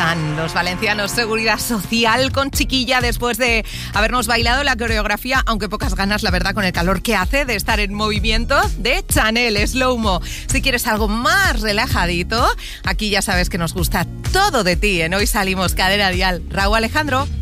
están los valencianos? Seguridad Social con Chiquilla después de habernos bailado la coreografía, aunque pocas ganas, la verdad, con el calor que hace de estar en movimiento, de Chanel, Slow-Mo. Si quieres algo más relajadito, aquí ya sabes que nos gusta todo de ti. En Hoy Salimos, Cadena Dial. Raúl Alejandro.